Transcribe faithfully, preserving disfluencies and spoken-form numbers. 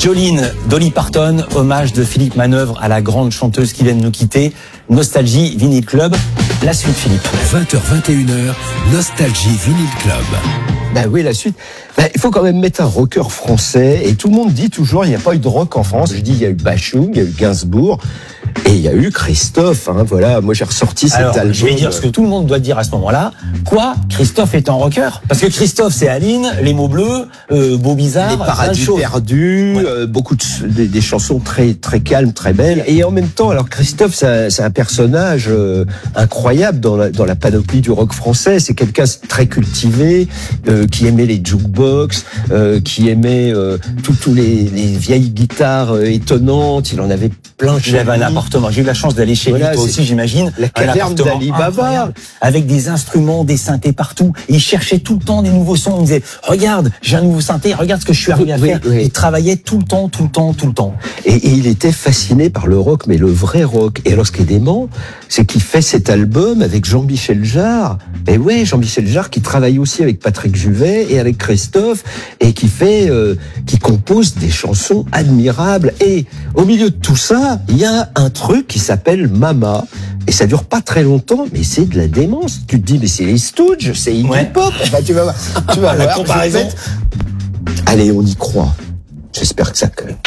Jolene, Dolly Parton, hommage de Philippe Manœuvre à la grande chanteuse qui vient de nous quitter. Nostalgie Vinyl Club. La suite, Philippe. vingt heures vingt et une heures, Nostalgie Vinyl Club. Ben oui, la suite. Ben, il faut quand même mettre un rocker français. Et tout le monde dit toujours, il n'y a pas eu de rock en France. Je dis, il y a eu Bachung, il y a eu Gainsbourg. Et il y a eu Christophe, hein, voilà. Moi, j'ai ressorti cet Alors, album. je vais dire ce que tout le monde doit dire à ce moment-là. Quoi? Christophe est un rocker? Parce que Christophe, c'est Aline, Les Mots Bleus, euh, Beau Bizarre, Les Paradis Perdus, ouais. euh, beaucoup de des, des chansons très très calmes, très belles. Et en même temps, alors Christophe, c'est un, c'est un personnage euh, incroyable dans la, dans la panoplie du rock français. C'est quelqu'un très cultivé, euh, qui aimait les jukebox, euh, qui aimait euh, tous les, les vieilles guitares euh, étonnantes. Il en avait plein. Il avait un appartement. J'ai eu la chance d'aller chez voilà, lui, toi aussi, j'imagine. La caverne d'Ali Baba. Avec des instruments, des synthés partout. Et il cherchait tout le temps des nouveaux sons. Il me disait, regarde, j'ai un nouveau synthé, regarde ce que je suis arrivé à oui, faire. Oui. Il travaillait tout le temps, tout le temps, tout le temps. Et, et il était fasciné par le rock, mais le vrai rock. Et alors, ce qui est dément, c'est qu'il fait cet album avec Jean-Michel Jarre. Et ouais, Jean-Michel Jarre qui travaille aussi avec Patrick Juvet et avec Christophe et qui fait, euh, qui compose des chansons admirables. Et au milieu de tout ça, il y a un truc qui s'appelle Mama. Et ça dure pas très longtemps, mais c'est de la démence. Tu te dis, mais c'est les Stooges, c'est Iggy ouais. Pop. Bah, tu vas voir. Tu vas la voir. comparaison. Allez, on y croit. J'espère que ça colle.